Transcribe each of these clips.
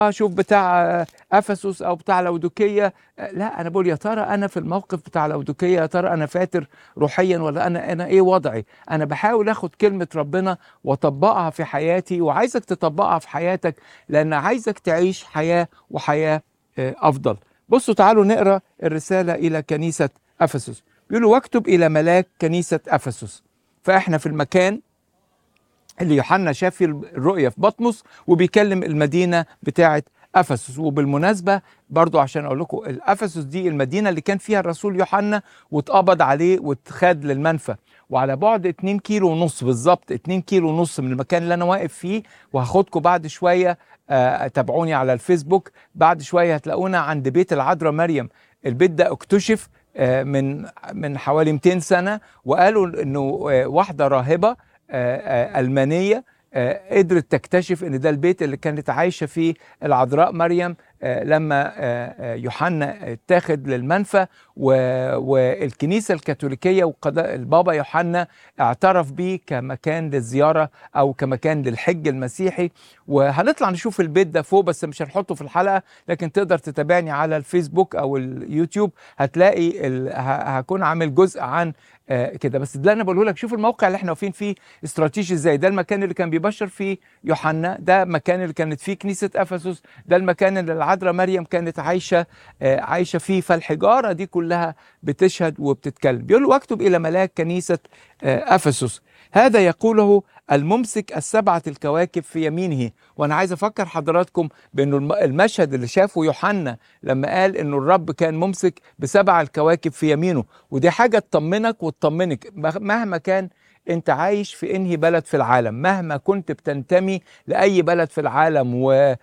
اشوف بتاع افسس او بتاع لودوكيه. لا، انا بقول يا ترى انا في الموقف بتاع لودوكيه، يا ترى انا فاتر روحيا ولا انا ايه وضعي؟ انا بحاول اخد كلمه ربنا واطبقها في حياتي، وعايزك تطبقها في حياتك، لان عايزك تعيش حياه وحياه افضل. بصوا تعالوا نقرا الرساله الى كنيسه افسس. بيقولوا: واكتب الى ملاك كنيسه افسس. فاحنا في المكان اللي يوحنا شاف فيه الرؤية في بطمس، وبيكلم المدينة بتاعة أفسس. وبالمناسبة برضو عشان أقول لكم، الأفسس دي المدينة اللي كان فيها الرسول يوحنا واتقبض عليه واتخاد للمنفى، وعلى بعد 2 كيلو ونص بالظبط، 2 كيلو ونص من المكان اللي أنا واقف فيه. وهاخدكم بعد شوية، تابعوني على الفيسبوك، بعد شوية هتلاقونا عند بيت العذراء مريم. البيت ده اكتشف من حوالي 200 سنة، وقالوا إنه واحدة راهبة ألمانية قدرت تكتشف ان ده البيت اللي كانت عايشة فيه العذراء مريم لما يوحنا اتاخد للمنفى. والكنيسة الكاثوليكية وقضاء البابا يوحنا اعترف بيه كمكان للزيارة او كمكان للحج المسيحي. وهنطلع نشوف البيت ده فوق، بس مش هنحطه في الحلقة، لكن تقدر تتابعني على الفيسبوك او اليوتيوب، هتلاقي هكون عامل جزء عن كده. بس ده انا بقوله لك، شوف الموقع اللي احنا واقفين فيه استراتيجي ازاي. ده المكان اللي كان بيبشر فيه يوحنا، ده المكان اللي كانت فيه كنيسة افسس، ده المكان اللي العذراء مريم كانت عايشة فيه. فالحجارة دي كلها بتشهد وبتتكلم. بيقول له: واكتب الى ملاك كنيسة افسس، هذا يقوله الممسك السبعة الكواكب في يمينه. وانا عايز افكر حضراتكم بانه المشهد اللي شافه يوحنا لما قال انه الرب كان ممسك بسبع الكواكب في يمينه، ودي حاجة تطمنك وتطمنك مهما كان انت عايش في انهي بلد في العالم، مهما كنت بتنتمي لأي بلد في العالم،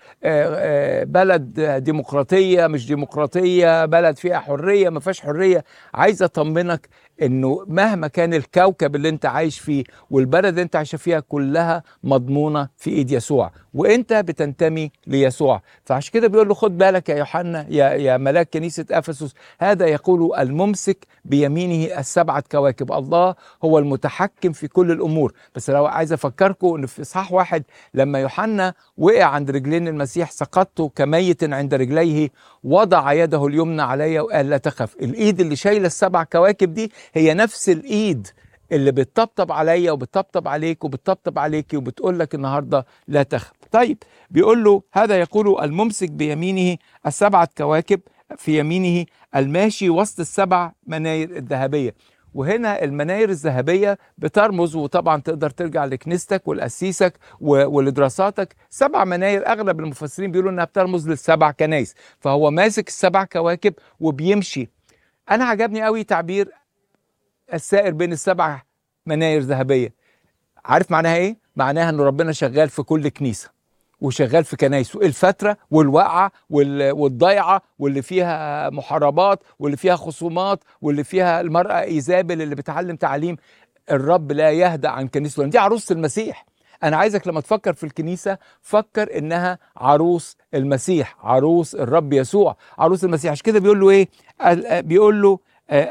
وبلد ديمقراطية مش ديمقراطية، بلد فيها حرية ما فيهاش حرية. عايز اطمنك انه مهما كان الكوكب اللي انت عايش فيه والبلد اللي انت عايش فيها كلها مضمونة في ايد يسوع، وانت بتنتمي ليسوع. فعشان كده بيقول له: خد بالك يا يوحنا، يا ملاك كنيسة افسس، هذا يقول الممسك بيمينه السبعة كواكب. الله هو المتحكم في كل الامور. بس لو عايز افكركم ان في اصحاح 1 لما يوحنا وقع عند رجلين المسيح: سقطت كميت عند رجليه، وضع يده اليمنى علي وقال لا تخف. الايد اللي شايله السبع كواكب دي هي نفس الايد اللي بتطبطب عليا وبتطبطب عليك وبتطبطب عليكي وبتقول لك النهارده لا تخف. طيب، بيقول له: هذا يقول الممسك بيمينه السبعة كواكب في يمينه، الماشي وسط السبع مناير الذهبية. وهنا المناير الذهبية بترمز، وطبعا تقدر ترجع لكنيستك ولأسيسك ولدراساتك، 7 مناير. أغلب المفسرين بيقولوا إنها بترمز للسبع كنايس. فهو ماسك السبع كواكب وبيمشي. أنا عجبني قوي تعبير السائر بين السبع مناير ذهبية. عارف معناها إيه؟ معناها إن ربنا شغال في كل كنيسة وشغال في كنايسه، الفترة والواقعة والضيعة واللي فيها محاربات واللي فيها خصومات واللي فيها المرأة إيزابل اللي بتعلم تعليم. الرب لا يهدأ عن كنيسته، دي عروس المسيح. أنا عايزك لما تفكر في الكنيسة فكر إنها عروس المسيح، عروس الرب يسوع، عروس المسيح. عشان كده بيقول له إيه؟ بيقول له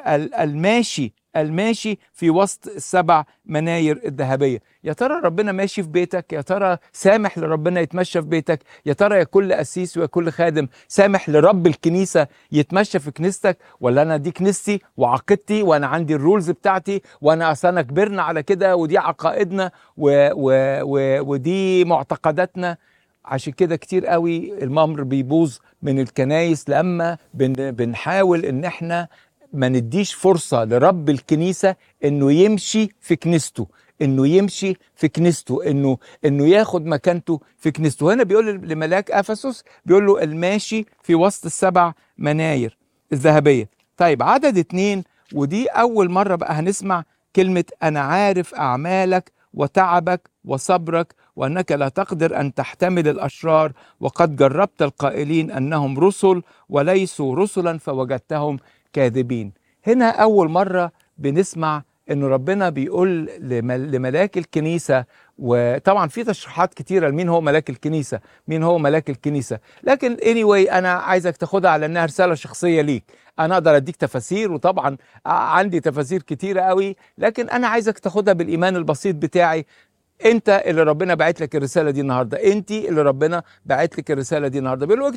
الماشي في وسط السبع مناير الذهبية. يا ترى ربنا ماشي في بيتك؟ يا ترى سامح لربنا يتمشى في بيتك؟ يا ترى يا كل قسيس ويا كل خادم سامح لرب الكنيسة يتمشى في كنيستك؟ ولا أنا دي كنيستي وعقيدتي وأنا عندي الرولز بتاعتي وأنا أصلا كبرنا على كده ودي عقائدنا ودي معتقداتنا؟ عشان كده كتير قوي الامر بيبوظ من الكنايس لما بنحاول ان احنا ما نديش فرصة لرب الكنيسة انه يمشي في كنيسته، انه يمشي في كنيسته، انه ياخد مكانته في كنيسته. هنا بيقول لملاك افسس، بيقول له الماشي في وسط السبع مناير الذهبية. طيب، عدد 2، ودي اول مرة بقى هنسمع كلمة انا عارف اعمالك وتعبك وصبرك وأنك لا تقدر أن تحتمل الأشرار، وقد جربت القائلين أنهم رسل وليسوا رسلا فوجدتهم كاذبين. هنا أول مرة بنسمع أن ربنا بيقول لملاك الكنيسة. وطبعا في تشريحات كتيرة لمين هو ملاك الكنيسة، مين هو ملاك الكنيسة، لكن anyway أنا عايزك تاخدها على أنها رسالة شخصية ليك. أنا أقدر أديك تفاسير، وطبعا عندي تفاسير كتيرة قوي، لكن أنا عايزك تاخدها بالإيمان البسيط بتاعي. انت اللي ربنا باعت لك الرساله دي النهارده، انت اللي ربنا باعت لك الرساله دي النهارده. بيقول له